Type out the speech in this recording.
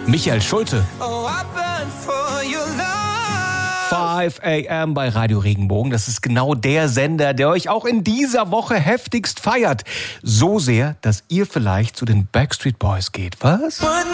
Michael Schulte. 5 a.m. bei Radio Regenbogen. Das ist genau der Sender, der euch auch in dieser Woche heftigst feiert. So sehr, dass ihr vielleicht zu den Backstreet Boys geht. Was?